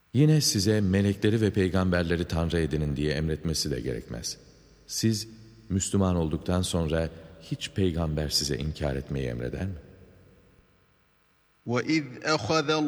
Yine size melekleri ve peygamberleri Tanrı edinin diye emretmesi de gerekmez. Siz Müslüman olduktan sonra hiç peygamber size inkar etmeyi emreder mi? وَإِذْ أَخَذَ